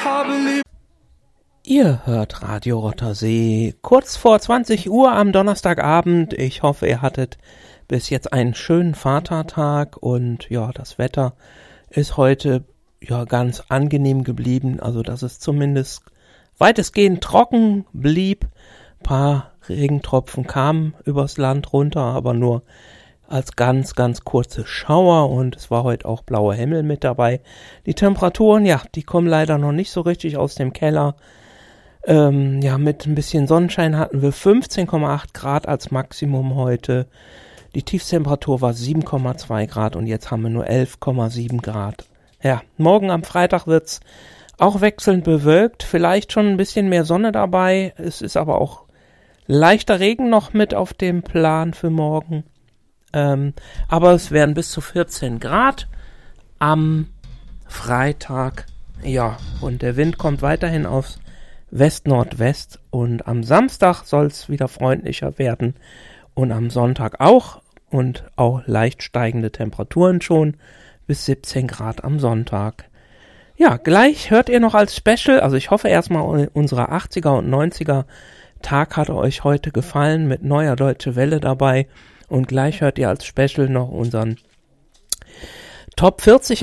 Ihr hört Radio Rottersee, kurz vor 20 Uhr am Donnerstagabend. Ich hoffe, ihr hattet bis jetzt einen schönen Vatertag und ja, das Wetter ist heute ja ganz angenehm geblieben, also dass es zumindest weitestgehend trocken blieb. Ein paar Regentropfen kamen übers Land runter, aber nur als ganz, ganz kurze Schauer und es war heute auch blauer Himmel mit dabei. Die Temperaturen, ja, die kommen leider noch nicht so richtig aus dem Keller. Mit ein bisschen Sonnenschein hatten wir 15,8 Grad als Maximum heute. Die Tiefstemperatur war 7,2 Grad und jetzt haben wir nur 11,7 Grad. Ja, morgen am Freitag wird's auch wechselnd bewölkt, vielleicht schon ein bisschen mehr Sonne dabei. Es ist aber auch leichter Regen noch mit auf dem Plan für morgen. Aber es werden bis zu 14 Grad am Freitag. Ja, und der Wind kommt weiterhin aus West-Nordwest und am Samstag soll es wieder freundlicher werden und am Sonntag auch und auch leicht steigende Temperaturen schon bis 17 Grad am Sonntag. Ja, gleich hört ihr noch als Special, also ich hoffe erstmal unsere 80er und 90er Tag hat euch heute gefallen mit neuer Deutsche Welle dabei und gleich hört ihr als Special noch unseren Top 40